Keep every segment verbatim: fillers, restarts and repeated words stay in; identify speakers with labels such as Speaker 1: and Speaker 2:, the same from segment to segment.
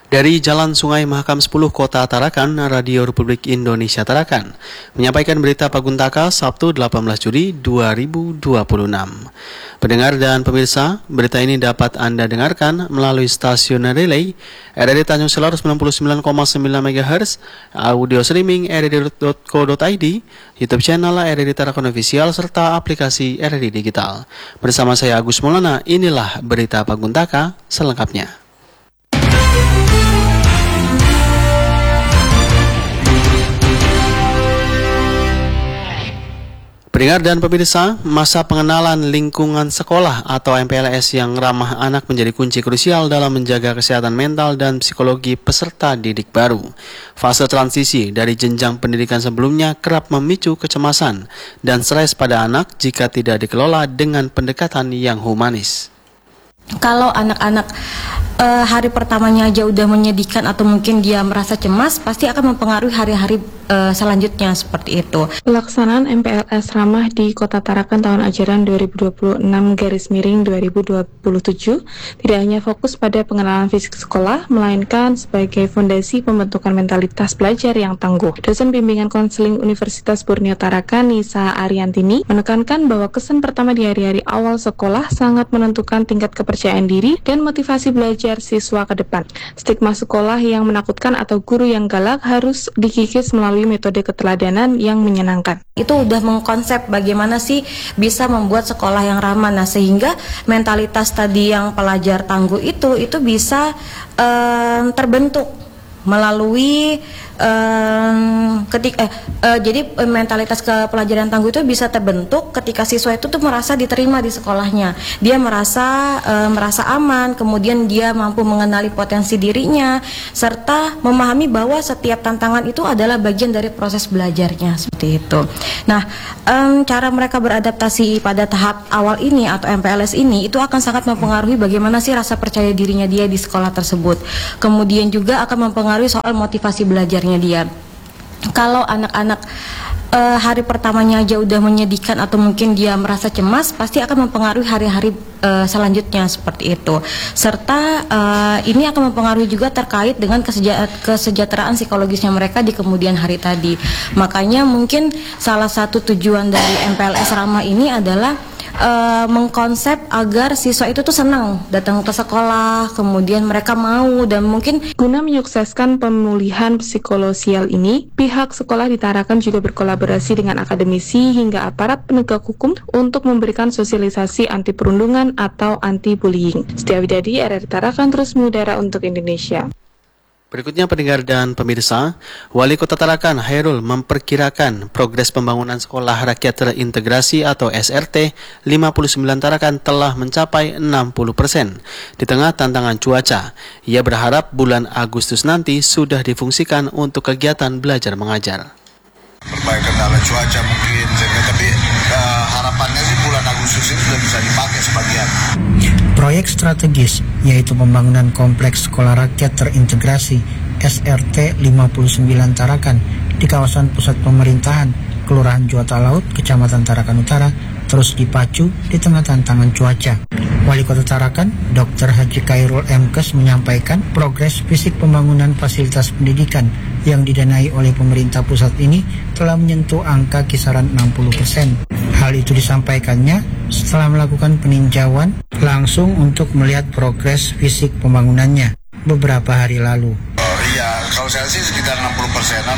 Speaker 1: Dari Jalan Sungai Mahakam sepuluh Kota Tarakan, Radio Republik Indonesia Tarakan menyampaikan berita Paguntaka Sabtu delapan belas Juli dua ribu dua puluh enam. Pendengar dan pemirsa, berita ini dapat Anda dengarkan melalui stasiun relay R R D Tanjung Selor sembilan puluh sembilan koma sembilan megahertz, audio streaming r r d dot co dot i d, YouTube channel R R D Tarakan Official, serta aplikasi R R D Digital. Bersama saya Agus Maulana, inilah berita Paguntaka selengkapnya. Pendengar dan pemirsa, masa pengenalan lingkungan sekolah atau M P L S yang ramah anak menjadi kunci krusial dalam menjaga kesehatan mental dan psikologi peserta didik baru. Fase transisi dari jenjang pendidikan sebelumnya kerap memicu kecemasan dan stres pada anak jika tidak dikelola dengan pendekatan yang humanis.
Speaker 2: Kalau anak-anak uh, hari pertamanya aja udah menyedihkan atau mungkin dia merasa cemas, pasti akan mempengaruhi hari-hari uh, selanjutnya seperti itu.
Speaker 3: Pelaksanaan M P L S ramah di Kota Tarakan tahun ajaran dua ribu dua puluh enam garis miring dua ribu dua puluh tujuh tidak hanya fokus pada pengenalan fisik sekolah, melainkan sebagai fondasi pembentukan mentalitas belajar yang tangguh. Dosen bimbingan konseling Universitas Borneo Tarakan, Nisa Ariantini, menekankan bahwa kesan pertama di hari-hari awal sekolah sangat menentukan tingkat kepercayaan diri dan motivasi belajar siswa ke depan. Stigma sekolah yang menakutkan atau guru yang galak harus dikikis melalui metode keteladanan yang menyenangkan.
Speaker 2: Itu udah mengkonsep bagaimana sih bisa membuat sekolah yang ramah. Nah, sehingga mentalitas tadi yang pelajar tangguh itu itu bisa um, terbentuk melalui um, ketika eh, uh, jadi mentalitas kepelajaran tangguh itu bisa terbentuk ketika siswa itu tuh merasa diterima di sekolahnya. Dia merasa uh, merasa aman, kemudian dia mampu mengenali potensi dirinya serta memahami bahwa setiap tantangan itu adalah bagian dari proses belajarnya, seperti itu. Nah, um, cara mereka beradaptasi pada tahap awal ini atau M P L S ini itu akan sangat mempengaruhi bagaimana sih rasa percaya dirinya dia di sekolah tersebut. Kemudian juga akan mempengaruhi soal motivasi belajarnya dia. Kalau anak-anak uh, hari pertamanya aja udah menyedihkan atau mungkin dia merasa cemas, pasti akan mempengaruhi hari-hari uh, selanjutnya seperti itu. Serta uh, ini akan mempengaruhi juga terkait dengan keseja- kesejahteraan psikologisnya mereka di kemudian hari tadi. Makanya mungkin salah satu tujuan dari M P L S ramah ini adalah Uh, mengkonsep agar siswa itu tuh senang datang ke sekolah, kemudian mereka mau dan mungkin
Speaker 3: guna menyukseskan pemulihan psikososial ini, pihak sekolah di Tarakan juga berkolaborasi dengan akademisi hingga aparat penegak hukum untuk memberikan sosialisasi anti perundungan atau anti bullying. Setia Widadi, R R D Tarakan, terus mengudara untuk Indonesia.
Speaker 1: Berikutnya pendengar dan pemirsa, Wali Kota Tarakan Hairul memperkirakan progres pembangunan sekolah rakyat terintegrasi atau S R T lima puluh sembilan Tarakan telah mencapai enam puluh persen di tengah tantangan cuaca. Ia berharap bulan Agustus nanti sudah difungsikan untuk kegiatan belajar mengajar.
Speaker 4: Perbaikan kendala cuaca mungkin, tapi uh, harapannya sih bulan Agustus ini sudah bisa dipakai sebagian.
Speaker 5: Proyek strategis yaitu pembangunan kompleks sekolah rakyat terintegrasi S R T lima puluh sembilan Tarakan di kawasan pusat pemerintahan Kelurahan Juwata Laut, Kecamatan Tarakan Utara terus dipacu di tengah tantangan cuaca. Wali Kota Tarakan, Doktor Haji Khairul M Kes menyampaikan progres fisik pembangunan fasilitas pendidikan yang didanai oleh pemerintah pusat ini telah menyentuh angka kisaran enam puluh persen. Hal itu disampaikannya setelah melakukan peninjauan langsung untuk melihat progres fisik pembangunannya beberapa hari lalu.
Speaker 4: Oh iya, kalau saya sih sekitar enam puluh persenan.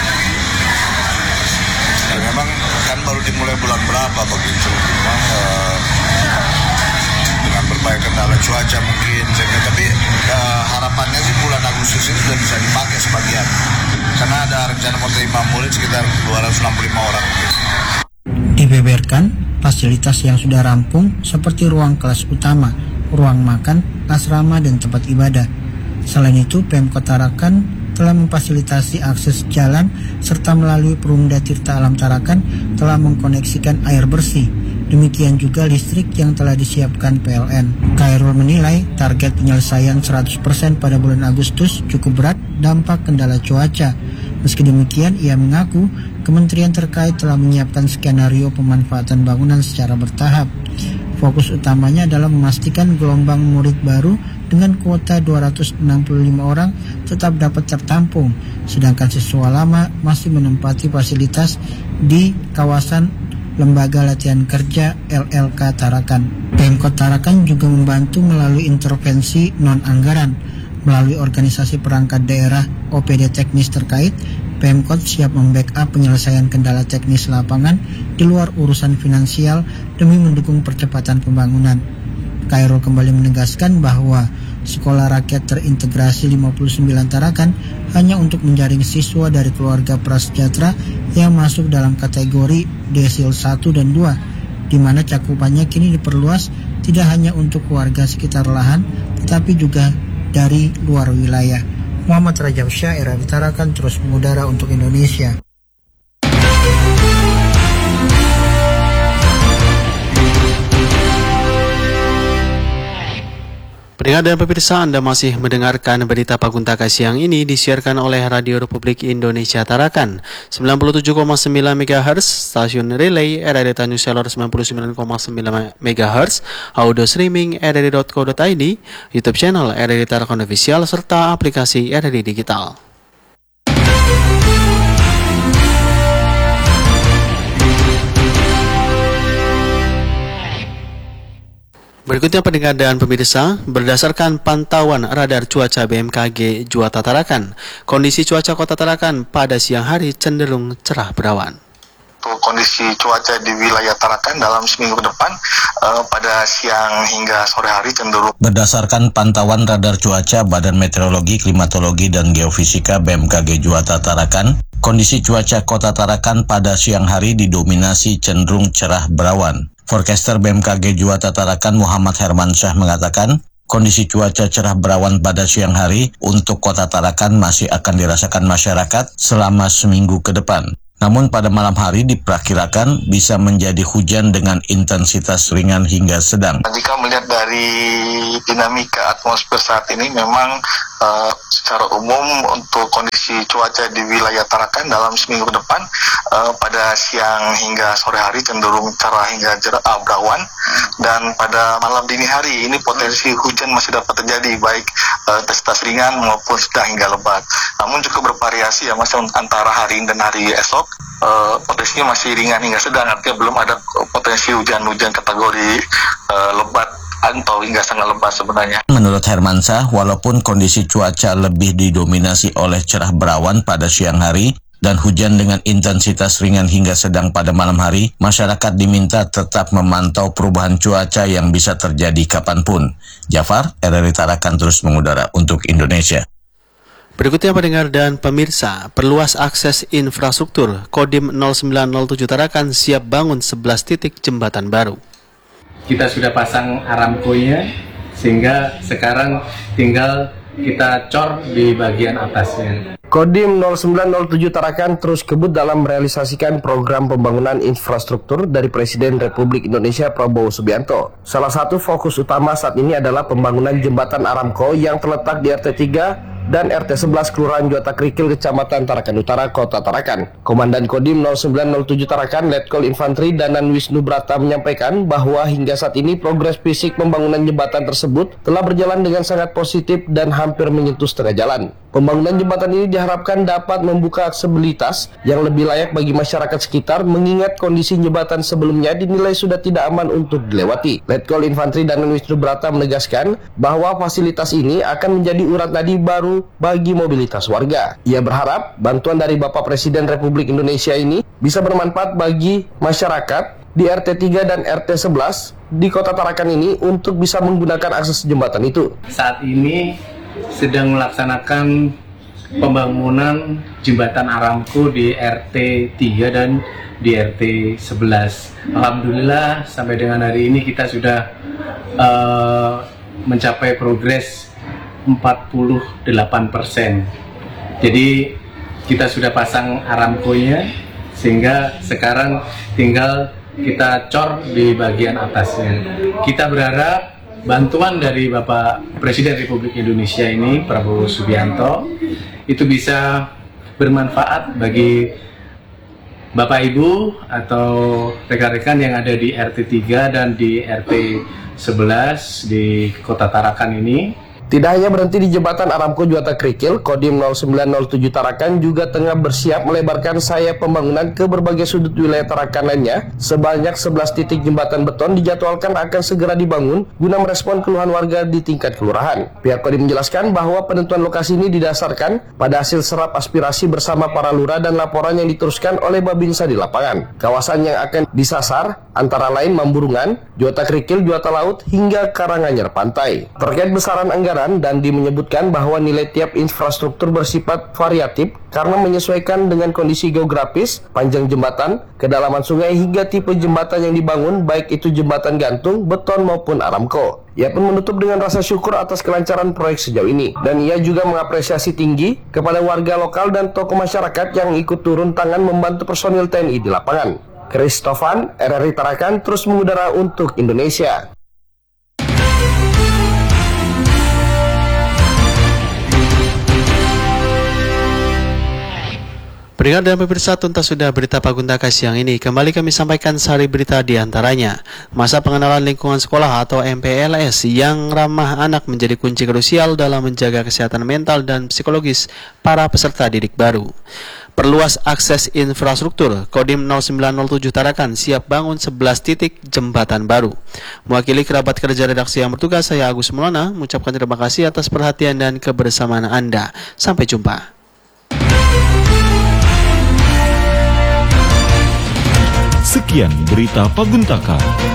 Speaker 4: Ya, memang kan baru dimulai bulan berapa begitu. Memang uh, dengan berbagai kendala cuaca mungkin, tapi uh, harapannya sih bulan Agustus ini sudah bisa dipakai sebagian. Karena ada rencana mau terima murid sekitar dua ratus enam puluh lima orang.
Speaker 5: Dibeberkan fasilitas yang sudah rampung seperti ruang kelas utama, ruang makan, asrama, dan tempat ibadah. Selain itu, Pemkot Tarakan telah memfasilitasi akses jalan serta melalui Perumda Tirta Alam Tarakan telah mengkoneksikan air bersih. Demikian juga listrik yang telah disiapkan P L N. Khairul menilai target penyelesaian seratus persen pada bulan Agustus cukup berat dampak kendala cuaca. Meski demikian, ia mengaku kementerian terkait telah menyiapkan skenario pemanfaatan bangunan secara bertahap. Fokus utamanya adalah memastikan gelombang murid baru dengan kuota dua ratus enam puluh lima orang tetap dapat tertampung, sedangkan siswa lama masih menempati fasilitas di kawasan Lembaga Latihan Kerja L L K Tarakan. Pemkot Tarakan juga membantu melalui intervensi non-anggaran. Melalui organisasi perangkat daerah O P D teknis terkait, Pemkot siap membackup penyelesaian kendala teknis lapangan di luar urusan finansial demi mendukung percepatan pembangunan. Khairul kembali menegaskan bahwa Sekolah Rakyat Terintegrasi lima puluh sembilan Tarakan hanya untuk menjaring siswa dari keluarga prasejahtera yang masuk dalam kategori desil satu dan dua, di mana cakupannya kini diperluas tidak hanya untuk warga sekitar lahan, tetapi juga dari luar wilayah. Muhammad Rajab Syah, R R I Tarakan, terus mengudara untuk Indonesia.
Speaker 1: Pendengar dan pemirsa, Anda masih mendengarkan berita Paguntaka siang ini disiarkan oleh Radio Republik Indonesia Tarakan sembilan puluh tujuh koma sembilan megahertz, stasiun relay R R I Tanjung Selor sembilan puluh sembilan koma sembilan megahertz, audio streaming r r i dot co dot i d, YouTube channel R R I Tarakan Official, serta aplikasi R R I Digital. Berikutnya pendengar dan pemirsa, berdasarkan pantauan radar cuaca B M K G Juwata Tarakan, kondisi cuaca Kota Tarakan pada siang hari cenderung cerah berawan.
Speaker 4: Kondisi cuaca di wilayah Tarakan dalam seminggu ke depan uh, pada siang hingga sore hari cenderung.
Speaker 6: Berdasarkan pantauan radar cuaca Badan Meteorologi, Klimatologi, dan Geofisika B M K G Juwata Tarakan, kondisi cuaca Kota Tarakan pada siang hari didominasi cenderung cerah berawan. Forecaster B M K G Juwata Tarakan Muhammad Hermansyah mengatakan, kondisi cuaca cerah berawan pada siang hari untuk Kota Tarakan masih akan dirasakan masyarakat selama seminggu ke depan. Namun pada malam hari diperkirakan bisa menjadi hujan dengan intensitas ringan hingga sedang.
Speaker 4: Jika melihat dari dinamika atmosfer saat ini, memang uh, secara umum untuk kondisi cuaca di wilayah Tarakan dalam seminggu ke depan uh, pada siang hingga sore hari cenderung cerah hingga cerah berawan, dan pada malam dini hari ini potensi hujan masih dapat terjadi baik uh, intensitas ringan maupun sedang hingga lebat. Namun cukup bervariasi ya, masih antara hari ini dan hari esok. Uh, potensinya masih ringan hingga sedang, artinya belum ada potensi hujan-hujan kategori uh, lebat atau hingga sangat lebat sebenarnya.
Speaker 6: Menurut Hermansyah, walaupun kondisi cuaca lebih didominasi oleh cerah berawan pada siang hari dan hujan dengan intensitas ringan hingga sedang pada malam hari, masyarakat diminta tetap memantau perubahan cuaca yang bisa terjadi kapanpun. Jafar, R R I Tarakan, terus mengudara untuk Indonesia.
Speaker 1: Berikutnya pendengar dan pemirsa, perluas akses infrastruktur, Kodim nol sembilan nol tujuh Tarakan siap bangun sebelas titik jembatan baru.
Speaker 7: Kita sudah pasang Aramco-nya, sehingga sekarang tinggal kita cor di bagian atasnya.
Speaker 8: Kodim nol sembilan nol tujuh Tarakan terus kebut dalam merealisasikan program pembangunan infrastruktur dari Presiden Republik Indonesia Prabowo Subianto. Salah satu fokus utama saat ini adalah pembangunan jembatan Aramco yang terletak di R T tiga dan R T sebelas Kelurahan Juwata Krikil, Kecamatan Tarakan Utara, Kota Tarakan. Komandan Kodim nol sembilan nol tujuh Tarakan, Letkol Infantri Danan Wisnu Brata menyampaikan bahwa hingga saat ini progres fisik pembangunan jembatan tersebut telah berjalan dengan sangat positif dan hampir menyentuh setengah jalan. Pembangunan jembatan ini diharapkan dapat membuka aksesibilitas yang lebih layak bagi masyarakat sekitar, mengingat kondisi jembatan sebelumnya dinilai sudah tidak aman untuk dilewati. Letkol Infantri Danan Wisnu Brata menegaskan bahwa fasilitas ini akan menjadi urat nadi baru bagi mobilitas warga. Ia berharap bantuan dari Bapak Presiden Republik Indonesia ini bisa bermanfaat bagi masyarakat di R T tiga dan R T sebelas di Kota Tarakan ini untuk bisa menggunakan akses jembatan itu.
Speaker 7: Saat ini sedang melaksanakan pembangunan jembatan Aramco di R T tiga dan di R T sebelas. Alhamdulillah sampai dengan hari ini kita sudah uh, mencapai progres empat puluh delapan persen. Jadi kita sudah pasang Aramco-nya, sehingga sekarang tinggal kita cor di bagian atasnya. Kita berharap bantuan dari Bapak Presiden Republik Indonesia ini, Prabowo Subianto, itu bisa bermanfaat bagi Bapak Ibu atau rekan-rekan yang ada di R T tiga dan di R T sebelas di Kota Tarakan ini.
Speaker 8: Tidak hanya berhenti di jembatan Aramco Juwata Krikil, Kodim nol sembilan nol tujuh Tarakan juga tengah bersiap melebarkan sayap pembangunan ke berbagai sudut wilayah Tarakan lainnya. Sebanyak sebelas titik jembatan beton dijadwalkan akan segera dibangun guna merespon keluhan warga di tingkat kelurahan. Pihak Kodim menjelaskan bahwa penentuan lokasi ini didasarkan pada hasil serap aspirasi bersama para lurah dan laporan yang diteruskan oleh Babinsa di lapangan. Kawasan yang akan disasar antara lain Mamburungan, Juwata Krikil, Juwata Laut, hingga Karanganyar Pantai. Terkait besaran anggaran, Dandi menyebutkan bahwa nilai tiap infrastruktur bersifat variatif karena menyesuaikan dengan kondisi geografis, panjang jembatan, kedalaman sungai, hingga tipe jembatan yang dibangun, baik itu jembatan gantung, beton maupun Aramco. Ia pun menutup dengan rasa syukur atas kelancaran proyek sejauh ini, dan ia juga mengapresiasi tinggi kepada warga lokal dan tokoh masyarakat yang ikut turun tangan membantu personil T N I di lapangan. Kristofan, R R I Tarakan, terus mengudara untuk Indonesia.
Speaker 1: Pendengar dan pemirsa, tuntas sudah berita Paguntaka siang ini. Kembali kami sampaikan sari berita di antaranya. Masa pengenalan lingkungan sekolah atau M P L S yang ramah anak menjadi kunci krusial dalam menjaga kesehatan mental dan psikologis para peserta didik baru. Perluas akses infrastruktur, Kodim nol sembilan nol tujuh Tarakan siap bangun sebelas titik jembatan baru. Mewakili kerabat kerja redaksi yang bertugas, saya Agus Maulana mengucapkan terima kasih atas perhatian dan kebersamaan Anda. Sampai jumpa.
Speaker 9: Sekian berita Paguntaka.